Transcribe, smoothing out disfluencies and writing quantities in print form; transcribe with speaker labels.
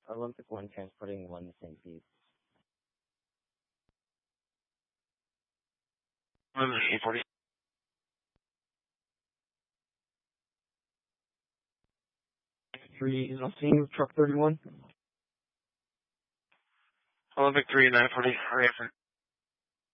Speaker 1: Olympic 1 transporting 1 St. Pete.
Speaker 2: Olympic 840.
Speaker 3: Three is on scene with truck 31.
Speaker 2: Olympic 3 940. Hurry up.